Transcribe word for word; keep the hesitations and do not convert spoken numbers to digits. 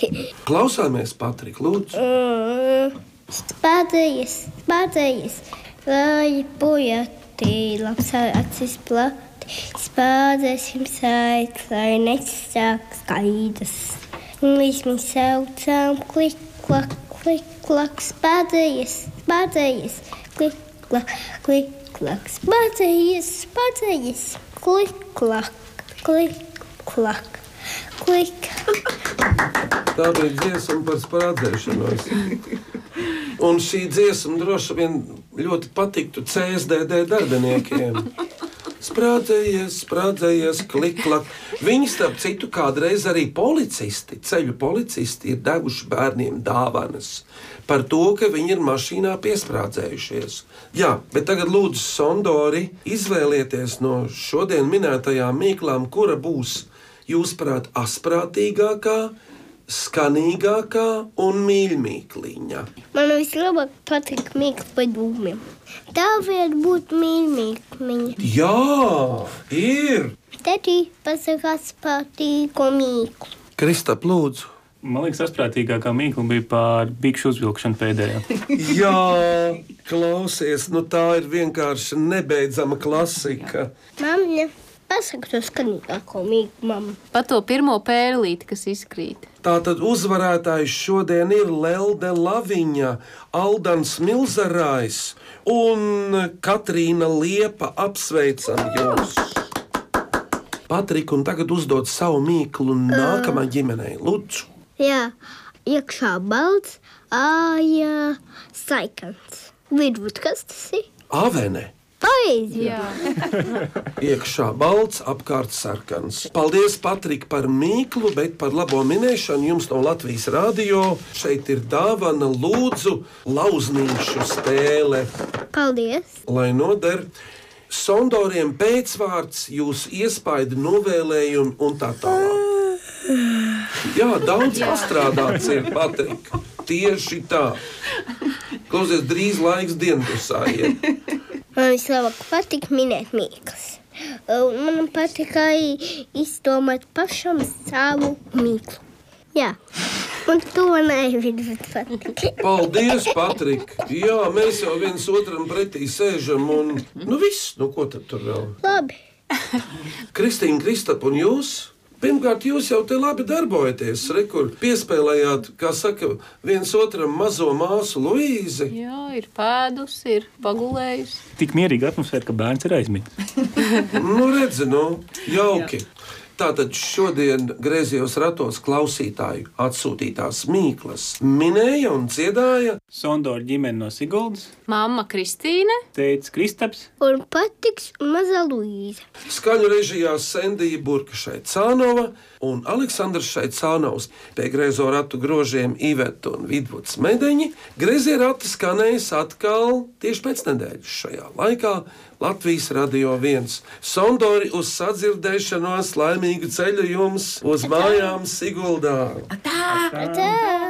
Klausāmies, Patrik, lūdzu. Mm, spēdējies, spēdējies, lai pojati, labs acis plati. Spēdēsim sait, lai nesāk skaidas. Mēs mēs saucām klik, klak, klik, klak. Spēdējies, spēdējies, klik, klak, klik, klak. Spēdējies, spēdējies, klik, klak, klik, klak, klik. Tā bija dziesma par sprādzēšanos. Un šī dziesma droši vien ļoti patiktu C S D D darbiniekiem. Sprādzējies, sprādzējies, klik, klak. Viņi, starp citu, kādreiz arī policisti, ceļu policisti ir devuši bērniem dāvanas par to, ka viņi ir mašīnā piesprādzējušies. Jā, bet tagad lūdzu, Sondori, izvēlieties no šodien minētajām mīklām, kura būs, jūsuprāt, asprātīgākā, skanīgākā un mīļmīkliņa. Man vislabāk patīk mīkla par dūmiem. Tā var būt mīļmīkliņa. Jā, ir! Tēti pasakās patīko mīklu. Kristap, lūdzu. Man liekas, asprātīgākā mīkla bija par bikšu uzvilkšanu pēdējā. Jā, klausies, nu tā ir vienkārši nebeidzama klasika. Mamma, pasaka to skanīgāko mīklu, mamma. Pa to pirmo pērlīti, kas izkrīt. Tātad uzvarētājs šodien ir Lelde Laviņa, Aldans Milzarājs un Katrīna Liepa. Apsveicam jūs! Patrik, un tagad uzdod savu mīklu nākamā ģimenei. Lūdzu! Jā, iekšā balts, āja saikants. Vidbūt, kas tas ir? Avene! Poēzija! Iekšā balts, apkārt sarkans. Paldies, Patrik, par mīklu, bet par labo minēšanu jums no Latvijas radio. Šeit ir dāvana, lūdzu, lauznīšu spēle. Paldies! Lai noder Sondoriem pēcvārds, jūsu iespaidu novēlējumi un tā tālāk. Jā, daudz pastrādāts ir, Patrik. Tieši tā. Klausies, drīz laiks dienpusā iet. Man vislabāk patīk minēt mīklas. Man patīk arī izdomāt pašam savu mīklu. Jā, un to nevidot patīk. Paldies, Patrik! Jā, mēs jau viens otram pretī sēžam un... Nu viss, nu ko tad tur vēl? Labi. Kristīna, Kristap un jūs? Pirmkārt, jūs jau te labi darbojaties, rekur piespēlējāt, kā saka, viens otram mazo māsu Luīzi. Jā, ir pēdus, ir pagulējusi. Tik mierīga atmosfēra, ka bērns ir aizmigts. Nu, redzi, nu, jauki. Tātad šodien griezījos ratos klausītāju atsūtītās mīklas minēja un dziedāja Sondora ģimene no Siguldas, Mamma Kristīne, tētis Kristaps Un patiks maza Luīza. skaņu režijā Sendija Burka Šaicānova un Aleksandrs Šaicānovs. Pie griezo ratu grožiem Iveta un Vidvuds Medeņi. Griezie rati skanēs atkal tieši pēc nedēļas šajā laikā Latvijas radio viens. Sondori, uz sadzirdēšanos, laimīgu ceļu jums uz mājām Siguldā. Tā!